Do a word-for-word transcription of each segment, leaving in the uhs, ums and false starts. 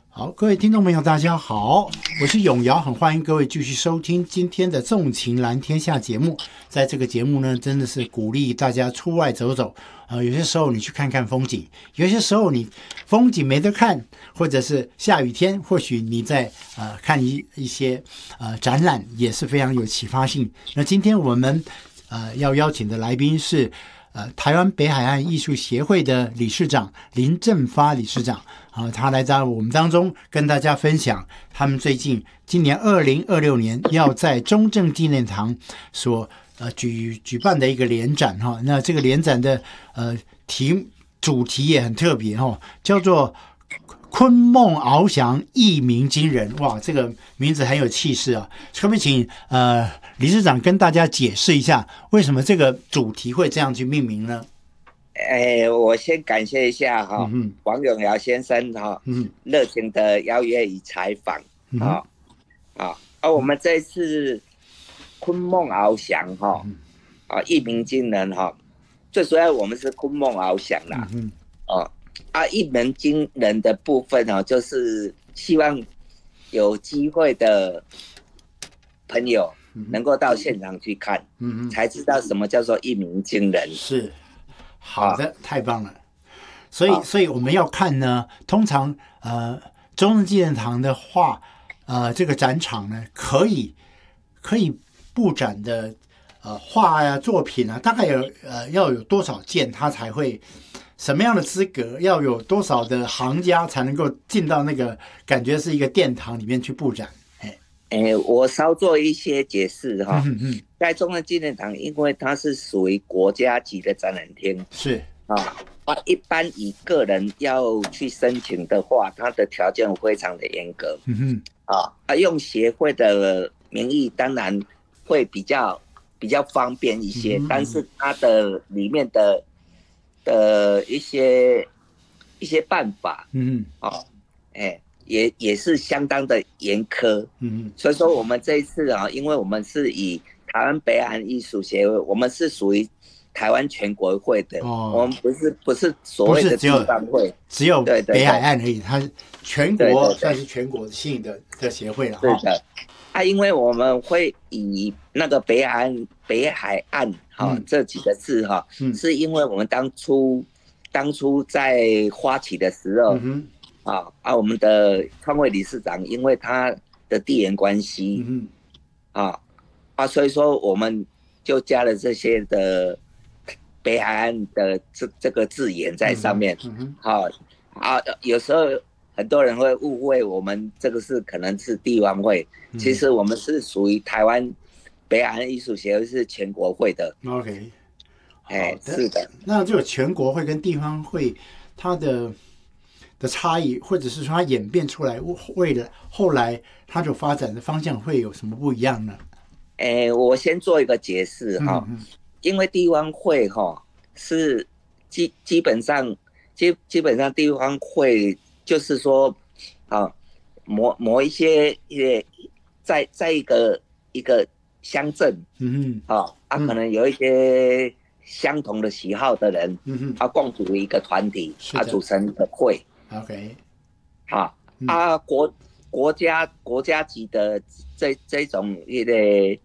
好，各位听众朋友，大家好，我是永尧，很欢迎各位继续收听今天的纵情蓝天下节目。在这个节目呢，真的是鼓励大家出外走走，呃，有些时候你去看看风景，有些时候你风景没得看，或者是下雨天，或许你在呃看一一些呃展览，也是非常有启发性。那今天我们呃要邀请的来宾是呃台湾北海岸艺术协会的理事长林正发理事长。啊，他来在我们当中跟大家分享他们最近今年二零二六年要在中正纪念堂所呃举举办的一个联展哈。那这个联展的呃题主题也很特别哈，叫做昆梦翱翔，一鸣惊人。哇，这个名字很有气势啊！可不可以请呃理事长跟大家解释一下，为什么这个主题会这样去命名呢？ 哎，我先感谢一下哈、哦嗯， 王永尧先生哈、哦，嗯，热情的邀约与采访啊啊啊！我们这次昆梦翱翔哈啊，一鸣惊人哈、哦，最主要我们是昆梦翱翔啦，嗯哦啊，一鸣惊人的部分哦，就是希望有机会的朋友能够到现场去看，嗯，才知道什么叫做一鸣惊人。 是。好的，太棒了。所以，所以我们要看呢，通常呃，中正纪念堂的画，呃，这个展场呢，可以可以布展的呃画呀、作品啊，大概有呃要有多少件，它才会什么样的资格，要有多少的行家才能够进到那个感觉是一个殿堂里面去布展。 哎，我稍做一些解释哈。嗯嗯，在中正纪念堂，因为它是属于国家级的展览厅， 是啊，啊，一般以个人要去申请的话，它的条件非常的严格。嗯哼，啊，啊，用协会的名义，当然会比较比较方便一些，嗯、但是它的里面的的一些一些办法，嗯啊，哎。也也是相当的严苛，嗯，所以说我们这一次啊，因为我们是以台湾北海岸艺术协会，我们是属于台湾全国会的，哦，我们不是不是所谓的地方会， 只有北海岸而已，它全国算是全国性的的协会了， 对的。啊，因为我们会以那个北海岸北海岸哈、嗯、这几个字哈、嗯，是因为我们当初当初在发起的时候。嗯啊啊！我们的创会理事长，因为他的地缘关系，嗯、啊啊，所以说我们就加了这些的北海岸的这这个字眼在上面。嗯好、啊、啊，有时候很多人会误会我们这个是可能是地方会，嗯、其实我们是属于台湾北海岸艺术协会，是全国会的。 OK， 哎，是的。 那这个全国会跟地方会，它的。的差异，或者是说它演变出来，为了后来它所发展的方向会有什么不一样呢？ 哎，我先做一个解释哈、嗯嗯，因为地方会哈是基基本上基基本上地方会就是说啊，某某一些也在在一个一个乡镇，嗯嗯，啊啊，可能有一些相同的喜好的人，嗯嗯，啊，共组一个团体，啊，组成一个会。 OK， 好、嗯、啊，国国家国家级的这这种一个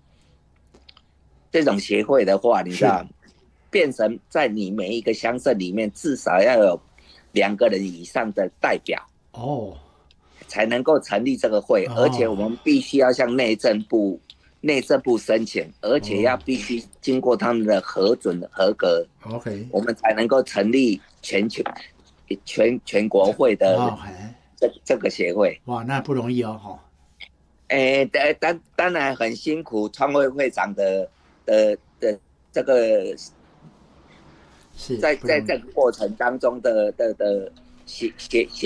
这种协会的话，你知道，变成在你每一个乡镇里面至少要有两个人以上的代表哦，才能够成立这个会，哦、而且我们必须要向内政部内政部申请，而且要必须经过他们的核准合格 ，OK， 我们才能够成立全球。全全国会的这、哦、这个协会， 哇，那不容易哦，哈。 哎，当当然很辛苦，创会会长的的的这个是在在这个过程当中的的的协协协